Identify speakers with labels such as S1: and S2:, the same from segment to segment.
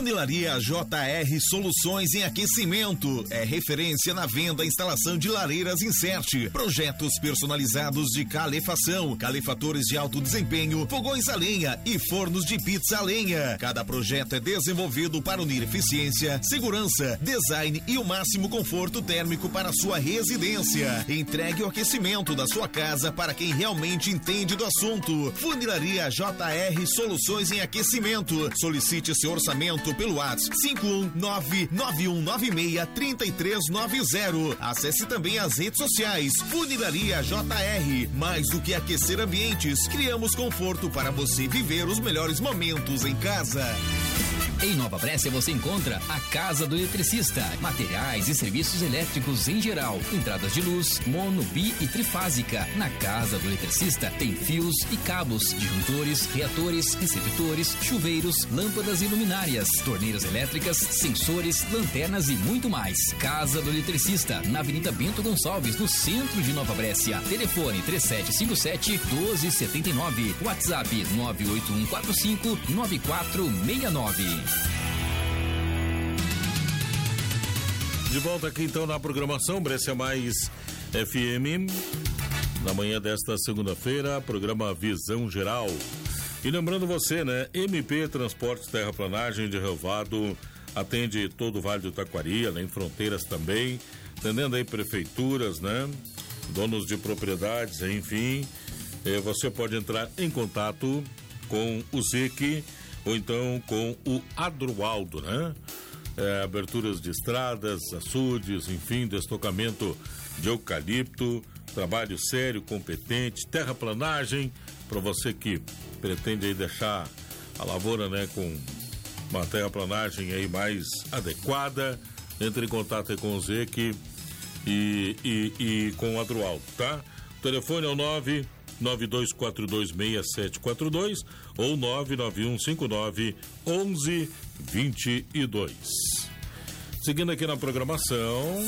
S1: Funilaria JR Soluções em Aquecimento. É referência na venda e instalação de lareiras Insert. Projetos personalizados de calefação, calefatores de alto desempenho, fogões a lenha e fornos de pizza a lenha. Cada projeto é desenvolvido para unir eficiência, segurança, design e o máximo conforto térmico para sua residência. Entregue o aquecimento da sua casa para quem realmente entende do assunto. Funilaria JR Soluções em Aquecimento. Solicite seu orçamento pelo WhatsApp 51991963390. Acesse também as redes sociais. Funilaria JR. Mais do que aquecer ambientes, criamos conforto para você viver os melhores momentos em casa.
S2: Em Nova Brécia você encontra a Casa do Eletricista, materiais e serviços elétricos em geral, entradas de luz, mono, bi e trifásica. Na Casa do Eletricista tem fios e cabos, disjuntores, reatores, receptores, chuveiros, lâmpadas e luminárias, torneiras elétricas, sensores, lanternas e muito mais. Casa do Eletricista, na Avenida Bento Gonçalves, no centro de Nova Brécia. Telefone 3757-1279, WhatsApp 98145-9469.
S3: De volta aqui então na programação Brescia Mais FM, na manhã desta segunda-feira, programa Visão Geral. E lembrando você, né, MP Transportes Terraplanagem de Rio Vado atende todo o Vale do Taquari, além fronteiras também, atendendo aí prefeituras, né, donos de propriedades, enfim. Você pode entrar em contato com o ZIC ou então com o Adroaldo, né? Aberturas de estradas, açudes, enfim, destocamento de eucalipto, trabalho sério, competente, terraplanagem, para você que pretende aí deixar a lavoura, né, com uma terraplanagem aí mais adequada, entre em contato aí com o ZEC e com o Adroaldo, tá? O telefone é o 992426742 ou 991591122. Seguindo aqui na programação.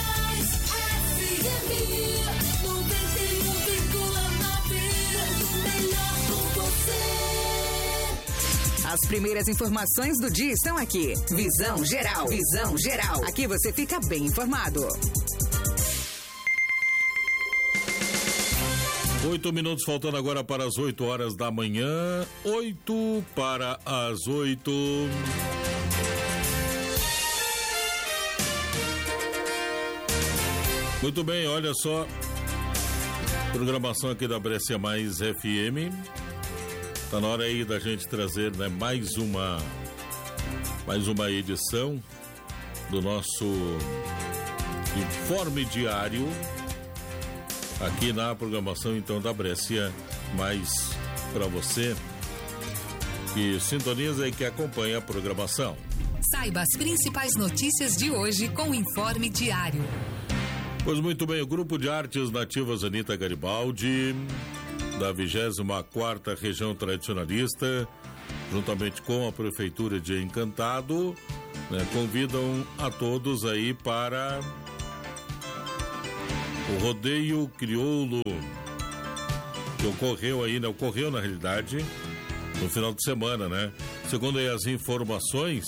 S4: As primeiras informações do dia estão aqui. Visão Geral. Visão Geral. Aqui você fica bem informado.
S3: 8 minutos faltando agora para as 8 horas da manhã. 8 para as 8. Muito bem, olha só. Programação aqui da Brescia Mais FM. Tá na hora aí da gente trazer, né, mais uma edição do nosso Informe Diário aqui na programação então da Brescia Mais, para você que sintoniza e que acompanha a programação.
S5: Saiba as principais notícias de hoje com o Informe Diário.
S3: Pois muito bem, o Grupo de Artes Nativas Anita Garibaldi, da 24ª Região Tradicionalista, juntamente com a Prefeitura de Encantado, né, convidam a todos aí para o rodeio crioulo que ocorreu na realidade no final de semana, né? Segundo aí as informações,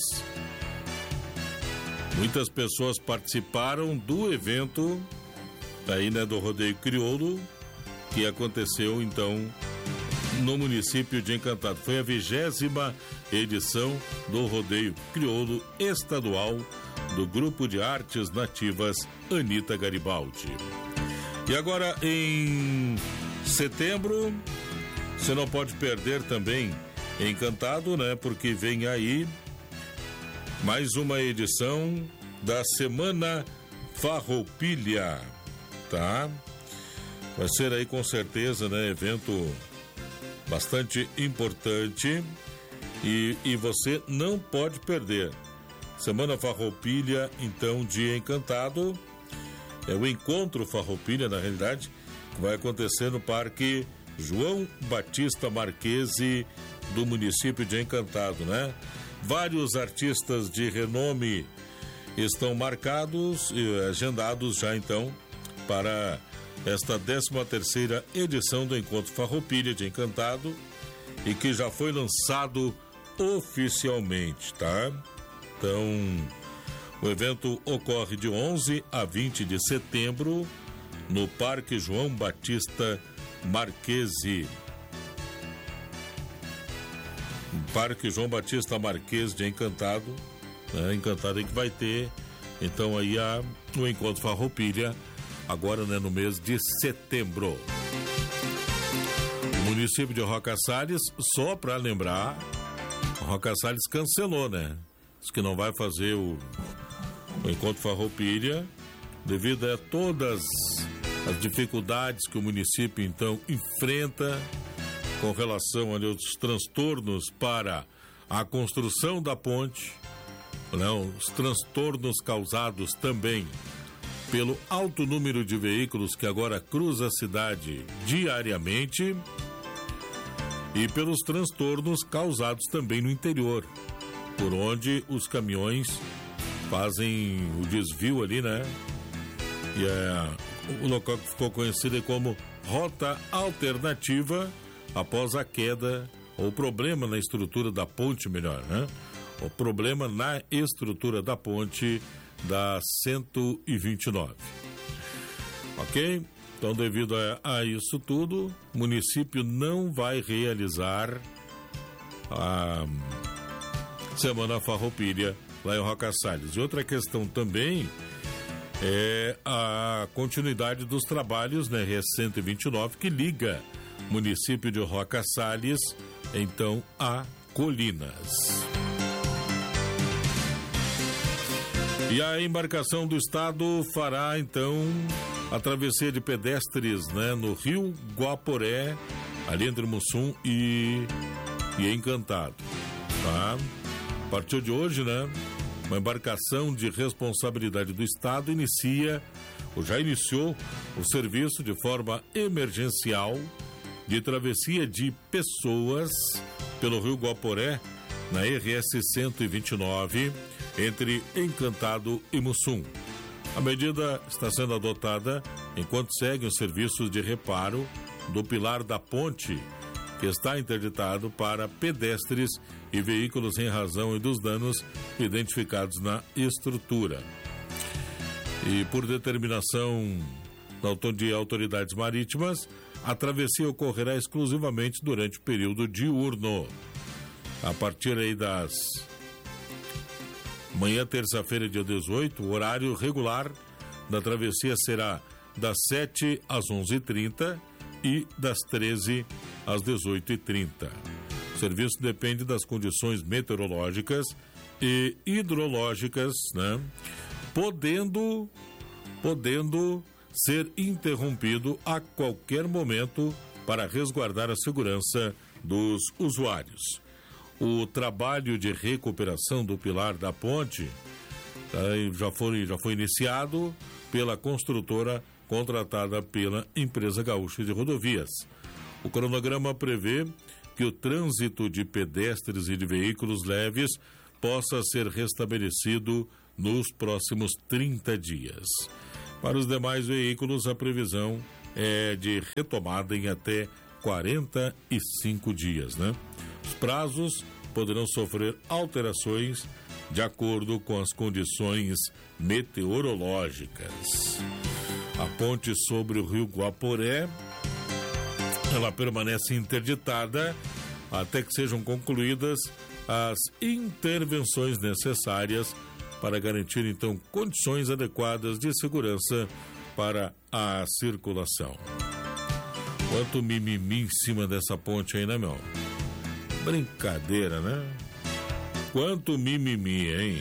S3: muitas pessoas participaram do evento aí, né, do rodeio crioulo que aconteceu então no município de Encantado. Foi a 20ª edição do rodeio crioulo estadual do Grupo de Artes Nativas Anita Garibaldi. E agora em setembro, você não pode perder também Encantado, né? Porque vem aí mais uma edição da Semana Farroupilha, tá? Vai ser aí com certeza, né, evento bastante importante e você não pode perder. Semana Farroupilha, então, de Encantado, é o Encontro Farroupilha, na realidade, que vai acontecer no Parque João Batista Marquese do município de Encantado, né? Vários artistas de renome estão marcados e agendados já, então, para esta 13ª edição do Encontro Farroupilha de Encantado e que já foi lançado oficialmente, tá? Então, o evento ocorre de 11 a 20 de setembro no Parque João Batista Marquesi. Parque João Batista Marquesi de Encantado, né? Encantado aí que vai ter, então aí o Encontro Farroupilha, agora, né, no mês de setembro. O município de Roca Salles, só para lembrar, Roca Salles cancelou, né? Diz que não vai fazer o Encontro Farroupilha devido a todas as dificuldades que o município então enfrenta com relação aos transtornos para a construção da ponte, né? Os transtornos causados também pelo alto número de veículos que agora cruza a cidade diariamente e pelos transtornos causados também no interior, por onde os caminhões fazem o desvio ali, né? E o local que ficou conhecido como Rota Alternativa após a queda, ou problema na estrutura da ponte, melhor, né? O problema na estrutura da ponte da 129. Ok? Então, devido a isso tudo, o município não vai realizar a Semana Farroupilha lá em Roca Salles. E outra questão também é a continuidade dos trabalhos na RS 129, que liga o município de Roca Salles, então, a Colinas. E a embarcação do estado fará, então, a travessia de pedestres, né, no Rio Guaporé, ali entre Mussum e Encantado, tá? A partir de hoje, né, uma embarcação de responsabilidade do estado já iniciou o serviço de forma emergencial de travessia de pessoas pelo Rio Guaporé, na RS 129, entre Encantado e Mussum. A medida está sendo adotada enquanto seguem os serviços de reparo do pilar da ponte, que está interditado para pedestres e veículos em razão dos danos identificados na estrutura. E por determinação de autoridades marítimas, a travessia ocorrerá exclusivamente durante o período diurno. A partir aí das manhã, terça-feira, dia 18, o horário regular da travessia será das 7 às 11h30 e das 13 às 18h30. O serviço depende das condições meteorológicas e hidrológicas, né? Podendo ser interrompido a qualquer momento para resguardar a segurança dos usuários. O trabalho de recuperação do pilar da ponte já foi iniciado pela construtora contratada pela Empresa Gaúcha de Rodovias. O cronograma prevê que o trânsito de pedestres e de veículos leves possa ser restabelecido nos próximos 30 dias. Para os demais veículos, a previsão é de retomada em até 45 dias, né? Os prazos poderão sofrer alterações de acordo com as condições meteorológicas. A ponte sobre o Rio Guaporé, ela permanece interditada até que sejam concluídas as intervenções necessárias para garantir, então, condições adequadas de segurança para a circulação. Quanto mimimi em cima dessa ponte aí, né, meu? Brincadeira, né? Quanto mimimi, hein?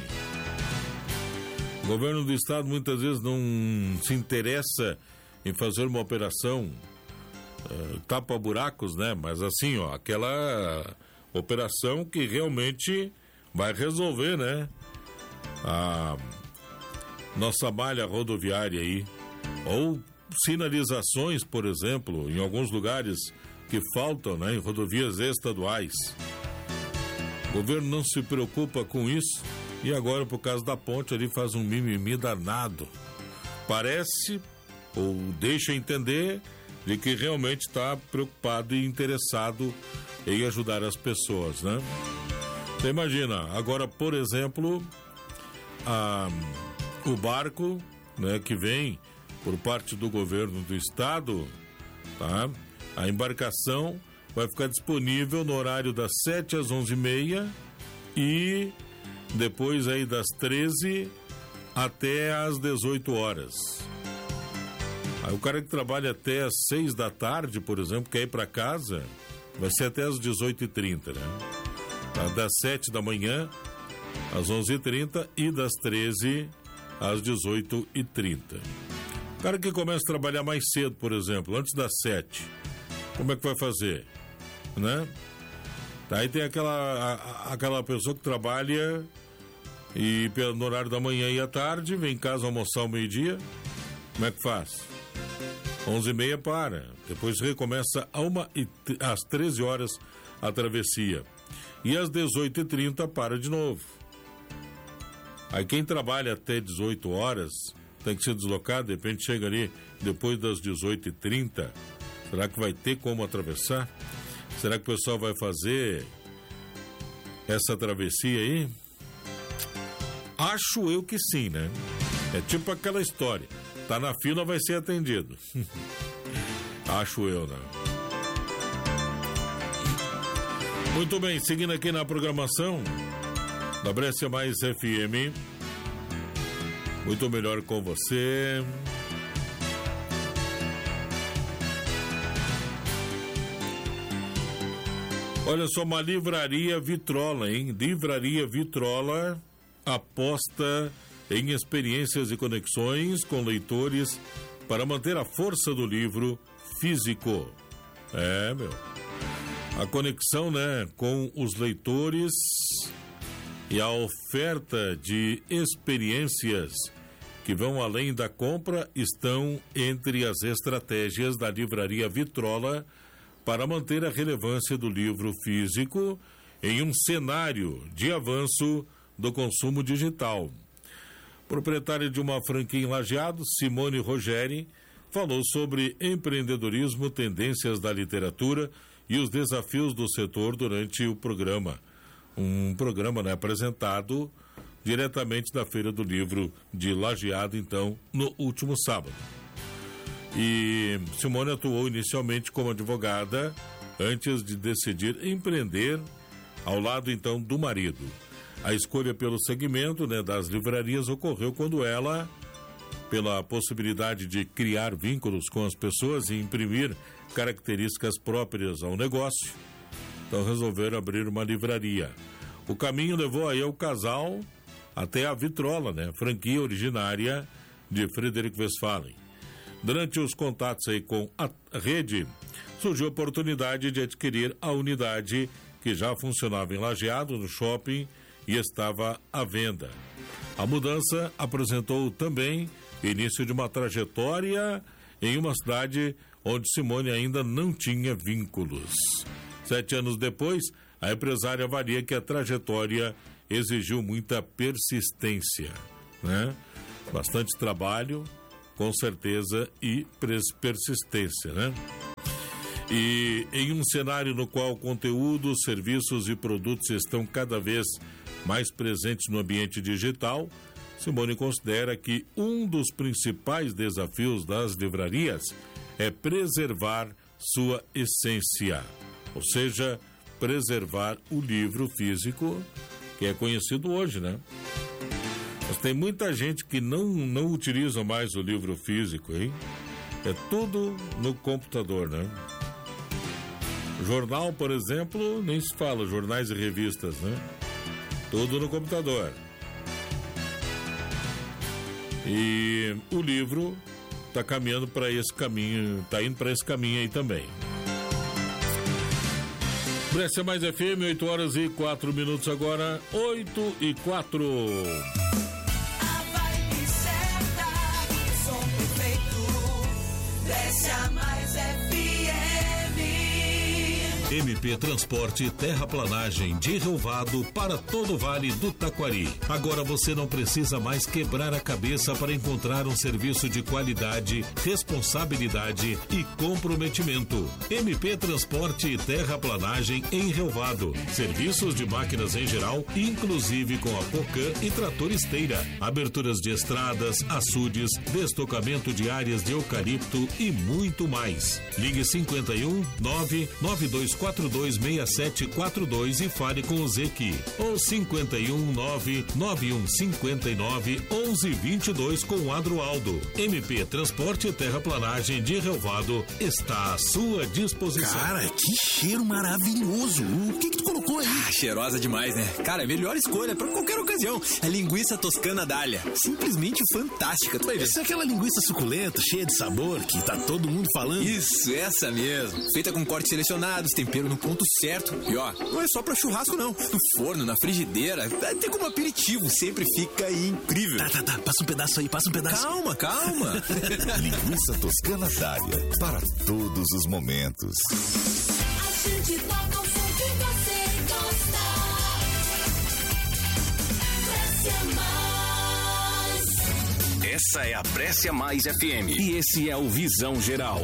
S3: O governo do estado muitas vezes não se interessa em fazer uma operação tapa-buracos, né? Mas assim, ó, aquela operação que realmente vai resolver, né? A nossa malha rodoviária aí, ou sinalizações, por exemplo, em alguns lugares que faltam, né, em rodovias estaduais. O governo não se preocupa com isso e agora, por causa da ponte, ali faz um mimimi danado. Parece, ou deixa entender, de que realmente está preocupado e interessado em ajudar as pessoas, né? Você imagina, agora, por exemplo, o barco, né, que vem por parte do governo do estado, tá? A embarcação vai ficar disponível no horário das 7 às 11h30 e depois aí das 13 até às 18 horas. Aí o cara que trabalha até às 6 da tarde, por exemplo, quer ir para casa, vai ser até às 18h30, né? Tá? Das 7 da manhã às 11h30 e das 13 às 18h30. O cara que começa a trabalhar mais cedo, por exemplo, antes das 7, como é que vai fazer? Né? Aí tem aquela pessoa que trabalha e no horário da manhã e à tarde, vem em casa almoçar ao meio-dia, como é que faz? 11h30 para, depois recomeça às 13 horas a travessia e às 18h30 para de novo. Aí quem trabalha até 18 horas tem que se deslocar, de repente chega ali depois das 18h30, será que vai ter como atravessar? Será que o pessoal vai fazer essa travessia aí? Acho eu que sim, né? É tipo aquela história, tá na fila, vai ser atendido. Acho eu, né? Muito bem, seguindo aqui na programação da Brescia Mais FM, muito melhor com você. Olha só, uma livraria Vitrola, hein? Livraria Vitrola aposta em experiências e conexões com leitores para manter a força do livro físico. A conexão, né, com os leitores e a oferta de experiências que vão além da compra estão entre as estratégias da Livraria Vitrola para manter a relevância do livro físico em um cenário de avanço do consumo digital. Proprietária de uma franquia em Lajeado, Simone Rogeri, falou sobre empreendedorismo, tendências da literatura e os desafios do setor durante o programa. Um programa, né, apresentado diretamente da Feira do Livro de Lajeado, então, no último sábado. E Simone atuou inicialmente como advogada antes de decidir empreender ao lado, então, do marido. A escolha pelo segmento, né, das livrarias ocorreu quando ela, pela possibilidade de criar vínculos com as pessoas e imprimir características próprias ao negócio, então resolveram abrir uma livraria. O caminho levou aí o casal até a Vitrola, né, franquia originária de Frederico Westphalen. Durante os contatos aí com a rede, surgiu a oportunidade de adquirir a unidade que já funcionava em Lajeado, no shopping, e estava à venda. A mudança apresentou também início de uma trajetória em uma cidade onde Simone ainda não tinha vínculos. 7 anos depois, a empresária avalia que a trajetória exigiu muita persistência, né? Bastante trabalho, com certeza, e persistência, né? E em um cenário no qual conteúdos, serviços e produtos estão cada vez mais presentes no ambiente digital, Simone considera que um dos principais desafios das livrarias é preservar sua essência, ou seja, preservar o livro físico, que é conhecido hoje, né? Mas tem muita gente que não utiliza mais o livro físico, hein? É tudo no computador, né? Jornal, por exemplo, nem se fala, jornais e revistas, né? Tudo no computador. E o livro está caminhando para esse caminho, está indo para esse caminho aí também. Brescia Mais FM, 8h04 agora, 8h04.
S6: A vibe certa, som perfeito, Brescia Mais FM.
S7: MP Transporte Terraplanagem de Relvado para todo o Vale do Taquari. Agora você não precisa mais quebrar a cabeça para encontrar um serviço de qualidade, responsabilidade e comprometimento. MP Transporte e Terraplanagem em Relvado. Serviços de máquinas em geral, inclusive com a Pocan e trator esteira. Aberturas de estradas, açudes, destocamento de áreas de eucalipto e muito mais. Ligue 51 99242 6742 e fale com o Zequi. Ou 51 99159 1122 com o Adroaldo. MP Transporte e Terraplanagem de Relvado está à sua disposição.
S8: Cara, que cheiro maravilhoso. O que tu colocou aí?
S9: Cheirosa demais, né? Cara, a melhor escolha pra qualquer ocasião. A linguiça toscana Dália. Simplesmente fantástica, tu vai ver.
S8: Essa é aquela linguiça suculenta, cheia de sabor, que tá todo mundo falando.
S9: Isso, essa mesmo. Feita com cortes selecionados, tempero no ponto certo. E ó, não é só pra churrasco não. No forno, na frigideira, até como aperitivo, sempre fica incrível.
S8: Tá. Passa um pedaço aí,
S9: Calma.
S1: Linguiça toscana Dália, para todos os momentos.
S6: A gente toca o som que você gosta. Prece Mais.
S10: Essa é a Prece Mais FM e esse é o Visão Geral.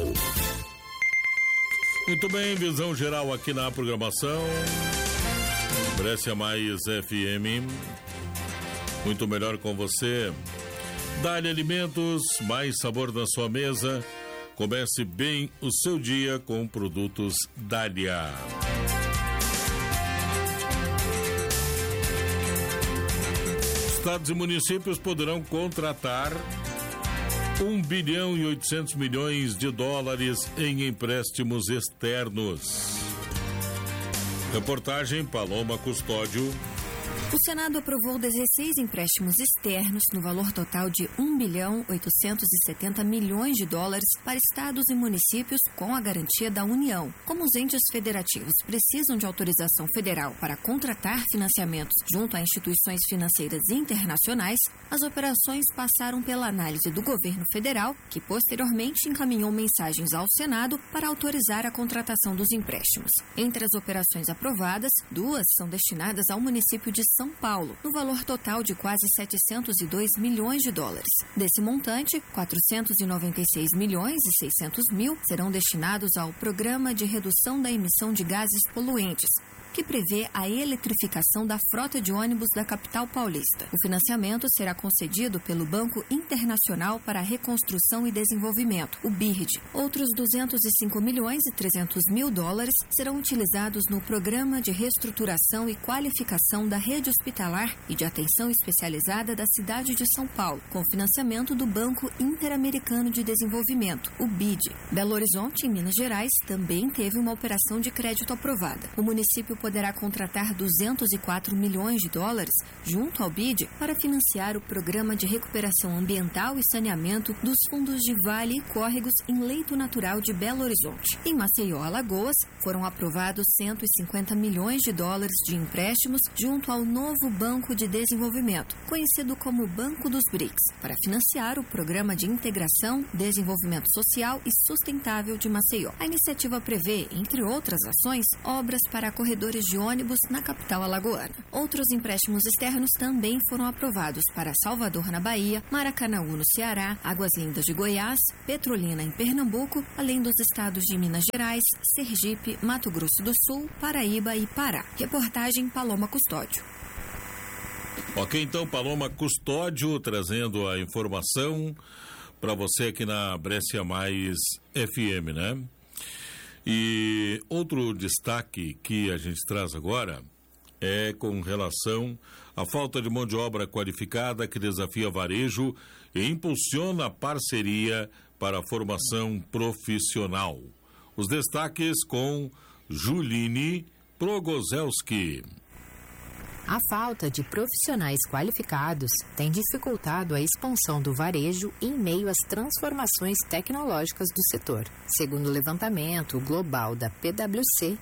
S3: Muito bem, Visão Geral aqui na programação. Prece Mais FM. Muito melhor com você. Dália Alimentos, mais sabor na sua mesa. Comece bem o seu dia com produtos Dália. Estados e municípios poderão contratar 1 bilhão e 800 milhões de dólares em empréstimos externos. Reportagem Paloma Custódio.
S11: O Senado aprovou 16 empréstimos externos no valor total de 1 bilhão 870 milhões de dólares para estados e municípios com a garantia da União. Como os entes federativos precisam de autorização federal para contratar financiamentos junto a instituições financeiras internacionais, as operações passaram pela análise do governo federal, que posteriormente encaminhou mensagens ao Senado para autorizar a contratação dos empréstimos. Entre as operações aprovadas, 2 são destinadas ao município de São Paulo, no valor total de quase 702 milhões de dólares. Desse montante, 496 milhões e 600 mil serão destinados ao Programa de Redução da Emissão de Gases Poluentes, que prevê a eletrificação da frota de ônibus da capital paulista. O financiamento será concedido pelo Banco Internacional para a Reconstrução e Desenvolvimento, o BIRD. Outros 205 milhões e 300 mil dólares serão utilizados no Programa de Reestruturação e Qualificação da Rede Hospitalar e de Atenção Especializada da cidade de São Paulo, com financiamento do Banco Interamericano de Desenvolvimento, o BID. Belo Horizonte, em Minas Gerais, também teve uma operação de crédito aprovada. O município poderá contratar 204 milhões de dólares junto ao BID para financiar o Programa de Recuperação Ambiental e Saneamento dos fundos de vale e córregos em leito natural de Belo Horizonte. Em Maceió, Alagoas, foram aprovados 150 milhões de dólares de empréstimos junto ao novo Banco de Desenvolvimento, conhecido como Banco dos BRICS, para financiar o Programa de Integração, Desenvolvimento Social e Sustentável de Maceió. A iniciativa prevê, entre outras ações, obras para corredores de ônibus na capital alagoana. Outros empréstimos externos também foram aprovados para Salvador, na Bahia, Maracanaú, no Ceará, Águas Lindas de Goiás, Petrolina, em Pernambuco, além dos estados de Minas Gerais, Sergipe, Mato Grosso do Sul, Paraíba e Pará. Reportagem Paloma Custódio.
S3: Ok, então, Paloma Custódio trazendo a informação para você aqui na Prece Mais FM, né? E outro destaque que a gente traz agora é com relação à falta de mão de obra qualificada que desafia varejo e impulsiona a parceria para a formação profissional. Os destaques com Juline Progozelski.
S12: A falta de profissionais qualificados tem dificultado a expansão do varejo em meio às transformações tecnológicas do setor. Segundo o levantamento global da PwC,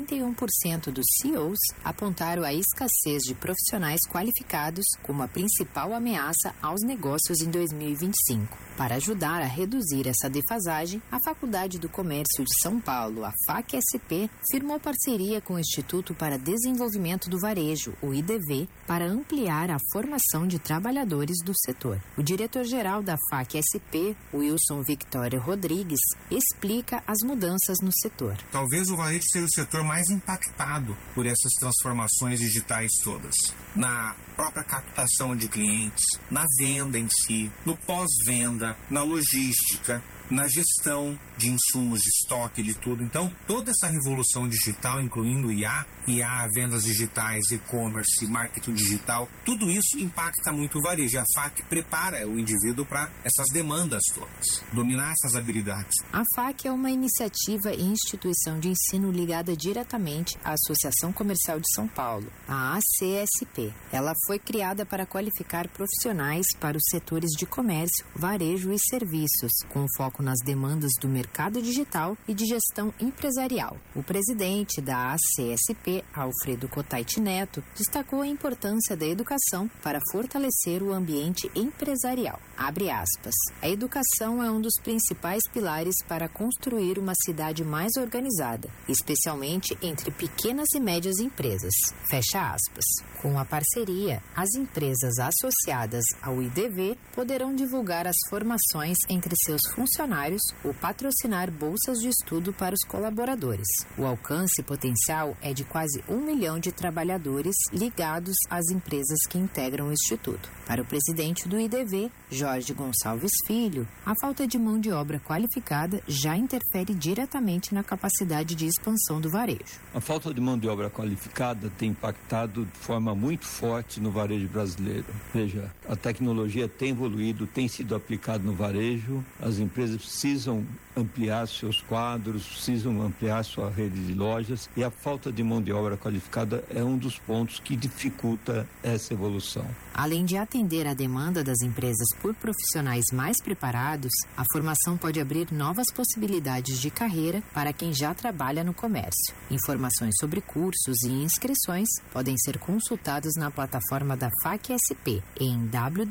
S12: 41% dos CEOs apontaram a escassez de profissionais qualificados como a principal ameaça aos negócios em 2025. Para ajudar a reduzir essa defasagem, a Faculdade do Comércio de São Paulo, a FAC-SP, firmou parceria com o Instituto para Desenvolvimento do Varejo, o IDV, para ampliar a formação de trabalhadores do setor. O diretor-geral da FAC-SP, Wilson Victório Rodrigues, explica as mudanças no setor.
S13: Talvez o varejo seja o setor mais impactado por essas transformações digitais todas. Na própria captação de clientes, na venda em si, no pós-venda, na logística, na gestão de insumos, de estoque, de tudo. Então, toda essa revolução digital, incluindo IA, vendas digitais, e-commerce, marketing digital, tudo isso impacta muito o varejo. A FAC prepara o indivíduo para essas demandas todas, dominar essas habilidades.
S12: A FAC é uma iniciativa e instituição de ensino ligada diretamente à Associação Comercial de São Paulo, a ACSP. Ela foi criada para qualificar profissionais para os setores de comércio, varejo e serviços, com foco nas demandas do mercado digital e de gestão empresarial. O presidente da ACSP, Alfredo Cotaiti Neto, destacou a importância da educação para fortalecer o ambiente empresarial. Abre aspas. A educação é um dos principais pilares para construir uma cidade mais organizada, especialmente entre pequenas e médias empresas. Fecha aspas. Com a parceria, as empresas associadas ao IDV poderão divulgar as formações entre seus funcionários ou patrocinar bolsas de estudo para os colaboradores. O alcance potencial é de quase 1 milhão de trabalhadores ligados às empresas que integram o Instituto. Para o presidente do IDV, Jorge Gonçalves Filho, a falta de mão de obra qualificada já interfere diretamente na capacidade de expansão do varejo.
S14: A falta de mão de obra qualificada tem impactado de forma muito forte no varejo brasileiro. Veja, a tecnologia tem evoluído, tem sido aplicada no varejo, as empresas precisam ampliar seus quadros, precisam ampliar sua rede de lojas e a falta de mão de obra qualificada é um dos pontos que dificulta essa evolução.
S12: Além de atender à demanda das empresas por profissionais mais preparados, a formação pode abrir novas possibilidades de carreira para quem já trabalha no comércio. Informações sobre cursos e inscrições podem ser consultadas na plataforma da FAC-SP em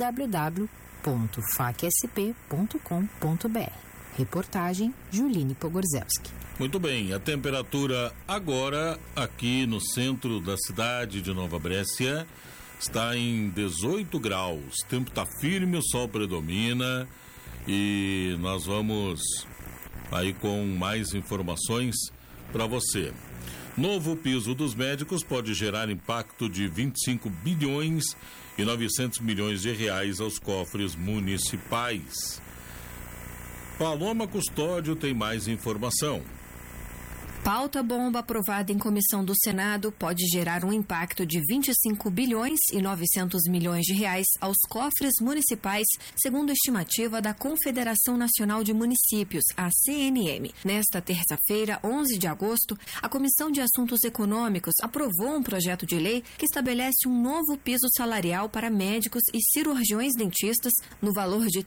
S12: www.facsp.com.br. Reportagem Juline Pogorzelski.
S3: Muito bem, a temperatura agora aqui no centro da cidade de Nova Brécia está em 18 graus. O tempo está firme, o sol predomina e nós vamos aí com mais informações para você. Novo piso dos médicos pode gerar impacto de 25 bilhões e 900 milhões de reais aos cofres municipais. Paloma Custódio tem mais informação.
S11: Pauta bomba aprovada em comissão do Senado pode gerar um impacto de 25 bilhões e 900 milhões de reais aos cofres municipais, segundo a estimativa da Confederação Nacional de Municípios, a CNM. Nesta terça-feira, 11 de agosto, a Comissão de Assuntos Econômicos aprovou um projeto de lei que estabelece um novo piso salarial para médicos e cirurgiões dentistas no valor de R$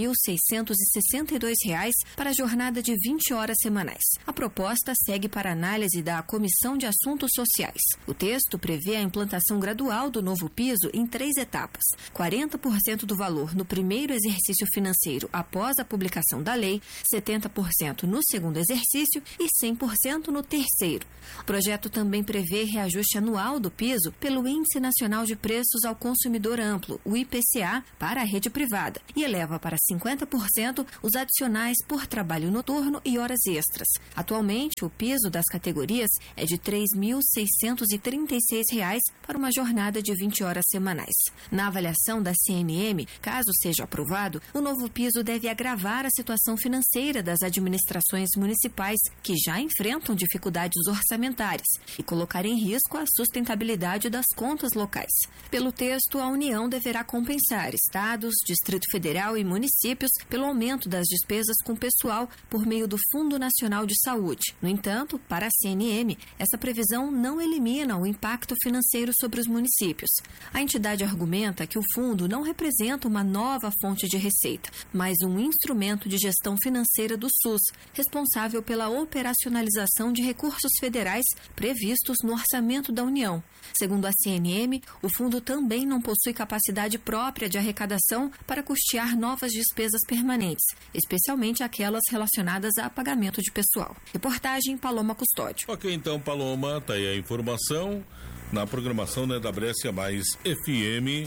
S11: 13.662 para a jornada de 20 horas semanais. A proposta segue para análise da Comissão de Assuntos Sociais. O texto prevê a implantação gradual do novo piso em 3 etapas. 40% do valor no primeiro exercício financeiro após a publicação da lei, 70% no segundo exercício e 100% no terceiro. O projeto também prevê reajuste anual do piso pelo Índice Nacional de Preços ao Consumidor Amplo, o IPCA, para a rede privada e eleva para 50% os adicionais por trabalho noturno e horas extras. Atualmente, o piso das categorias é de R$ 3.636 para uma jornada de 20 horas semanais. Na avaliação da CNM, caso seja aprovado, o novo piso deve agravar a situação financeira das administrações municipais que já enfrentam dificuldades orçamentárias e colocar em risco a sustentabilidade das contas locais. Pelo texto, a União deverá compensar estados, Distrito Federal e municípios pelo aumento das despesas com pessoal por meio do Fundo Nacional de Saúde. No entanto, entanto, para a CNM, essa previsão não elimina o impacto financeiro sobre os municípios. A entidade argumenta que o fundo não representa uma nova fonte de receita, mas um instrumento de gestão financeira do SUS, responsável pela operacionalização de recursos federais previstos no orçamento da União. Segundo a CNM, o fundo também não possui capacidade própria de arrecadação para custear novas despesas permanentes, especialmente aquelas relacionadas a pagamento de pessoal. Reportagem Paloma Custódio.
S3: Ok, então, Paloma, tá aí a informação na programação, né, da Brescia Mais FM,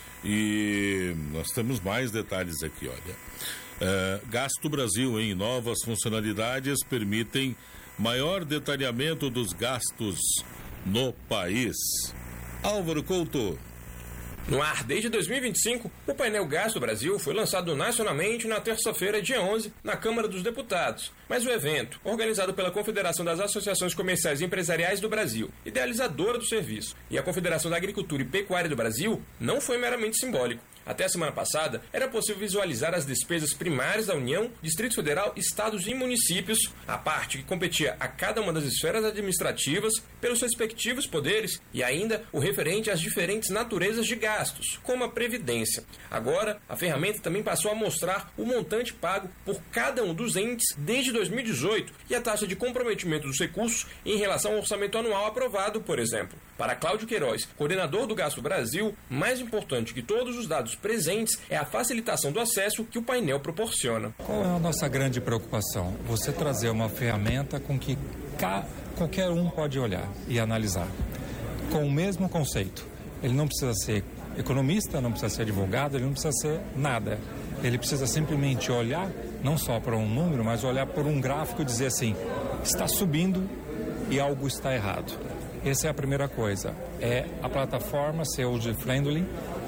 S3: e nós temos mais detalhes aqui, olha. Gasto Brasil, em novas funcionalidades permitem maior detalhamento dos gastos no país. Álvaro Couto.
S15: No ar desde 2025, o painel Gasto Brasil foi lançado nacionalmente na terça-feira, dia 11, na Câmara dos Deputados. Mas o evento, organizado pela Confederação das Associações Comerciais e Empresariais do Brasil, idealizadora do serviço, e a Confederação da Agricultura e Pecuária do Brasil, não foi meramente simbólico. Até a semana passada, era possível visualizar as despesas primárias da União, Distrito Federal, estados e municípios, a parte que competia a cada uma das esferas administrativas, pelos respectivos poderes, e ainda o referente às diferentes naturezas de gastos, como a Previdência. Agora, a ferramenta também passou a mostrar o montante pago por cada um dos entes desde 2018 e a taxa de comprometimento dos recursos em relação ao orçamento anual aprovado, por exemplo. Para Cláudio Queiroz, coordenador do Gasto Brasil, mais importante que todos os dados presentes é a facilitação do acesso que o painel proporciona.
S16: Qual é a nossa grande preocupação? Você trazer uma ferramenta com que qualquer um pode olhar e analisar, com o mesmo conceito. Ele não precisa ser economista, não precisa ser advogado, ele não precisa ser nada. Ele precisa simplesmente olhar, não só para um número, mas olhar por um gráfico e dizer assim, está subindo e algo está errado. Essa é a primeira coisa. É a plataforma ser user-friendly,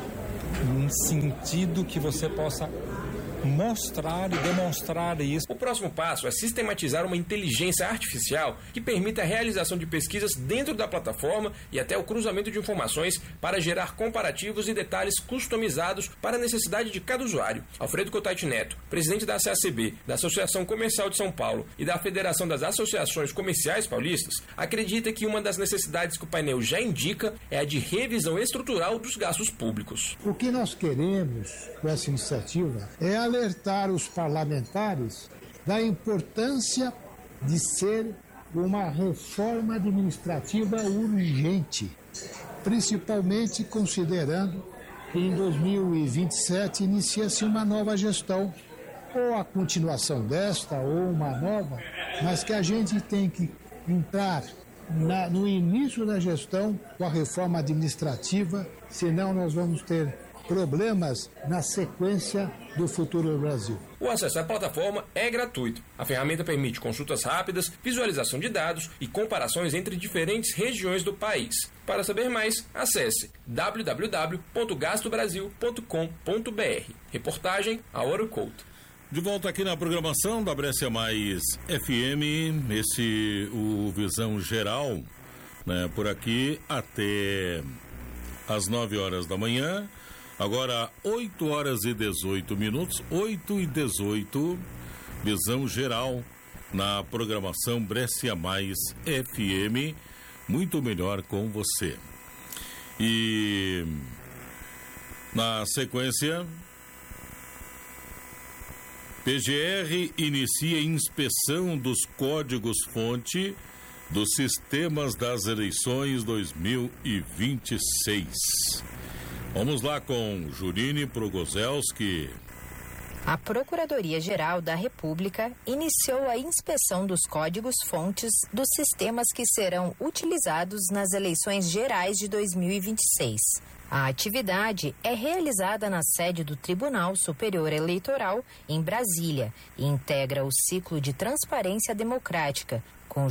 S16: num sentido que você possa mostrar e demonstrar isso.
S15: O próximo passo é sistematizar uma inteligência artificial que permita a realização de pesquisas dentro da plataforma e até o cruzamento de informações para gerar comparativos e detalhes customizados para a necessidade de cada usuário. Alfredo Cotait Neto, presidente da ACACB, da Associação Comercial de São Paulo e da Federação das Associações Comerciais Paulistas, acredita que uma das necessidades que o painel já indica é a de revisão estrutural dos gastos públicos.
S17: O que nós queremos com essa iniciativa é alertar os parlamentares da importância de ser uma reforma administrativa urgente, principalmente considerando que em 2027 inicia-se uma nova gestão, ou a continuação desta, ou uma nova, mas que a gente tem que entrar no início da gestão com a reforma administrativa, senão nós vamos ter problemas na sequência do futuro do Brasil.
S15: O acesso à plataforma é gratuito. A ferramenta permite consultas rápidas, visualização de dados e comparações entre diferentes regiões do país. Para saber mais, acesse www.gastobrasil.com.br. Reportagem Álvaro Couto.
S3: De volta aqui na programação da Brescia Mais FM, o Visão Geral, né, por aqui até às 9 horas da manhã. Agora, 8 horas e 18 minutos, 8 e 18, Visão Geral na programação Brescia Mais FM, muito melhor com você. E na sequência, PGR inicia inspeção dos códigos-fonte dos sistemas das eleições 2026. Vamos lá com Jurine Progozelski.
S12: A Procuradoria-Geral da República iniciou a inspeção dos códigos-fontes dos sistemas que serão utilizados nas eleições gerais de 2026. A atividade é realizada na sede do Tribunal Superior Eleitoral, em Brasília, e integra o ciclo de transparência democrática,